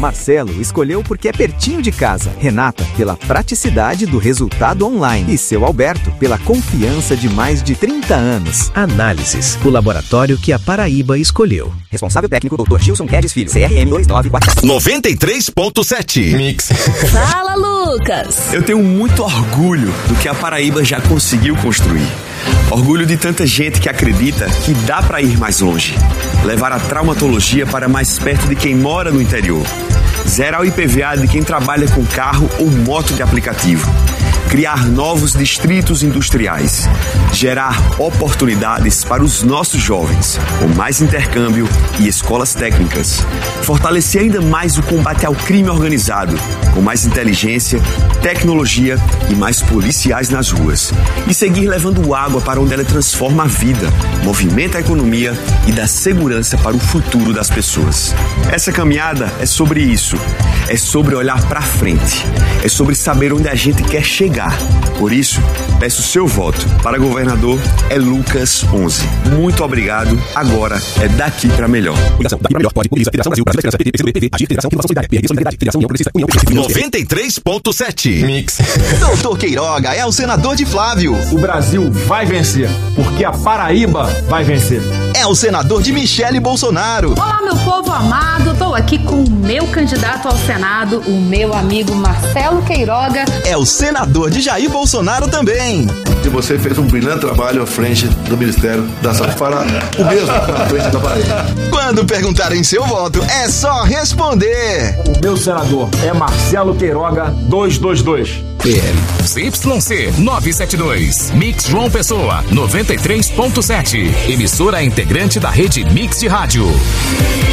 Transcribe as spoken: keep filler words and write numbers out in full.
Marcelo escolheu porque é pertinho de casa. Renata, pela praticidade do resultado online. E seu Alberto, pela confiança de mais de trinta anos. Análises, o laboratório que a Paraíba escolheu. Responsável técnico doutor Gilson Quedes Filho, C R M dois nove quatro. noventa e três ponto sete. Mix. Fala, Lucas! Eu tenho muito orgulho do que a Paraíba já conseguiu construir. Orgulho de tanta gente que acredita que dá para ir mais longe. Levar a traumatologia para mais perto de quem mora no interior. Zerar o I P V A de quem trabalha com carro ou moto de aplicativo. Criar novos distritos industriais. Gerar oportunidades para os nossos jovens, com mais intercâmbio e escolas técnicas. Fortalecer ainda mais o combate ao crime organizado, com mais inteligência, tecnologia e mais policiais nas ruas. E seguir levando água para onde ela transforma a vida, movimenta a economia e dá segurança para o futuro das pessoas. Essa caminhada é sobre isso. É sobre olhar para frente. É sobre saber onde a gente quer chegar. Por isso, peço seu voto. Para governador, é Lucas onze. Muito obrigado. Agora é daqui para melhor. Daqui para melhor. Pode mobiliza Federação Brasil, Brasil, P P C, P P, Agir, Federação, Inovação Solidária, P R, Solidariedade, Federação União Progressista, União Progressista. noventa e três ponto sete. Mix. Doutor Queiroga é o senador de Flávio. O Brasil vai vencer, porque a Paraíba vai vencer. É o senador de Michele Bolsonaro. Olá, meu povo amado. Estou aqui com o meu candidato ao Senado, o meu amigo Marcelo Queiroga. É o senador de Jair Bolsonaro também. E você fez um brilhante trabalho à frente do Ministério da Saúde. Para o mesmo à frente da Paraíba. Quando perguntarem seu voto, é só responder. O meu senador é Marcelo Queiroga duzentos e vinte e dois. P L. C Y C novecentos e setenta e dois. Mix João Pessoa, noventa e três ponto sete. Emissora integrante da rede Mix de Rádio.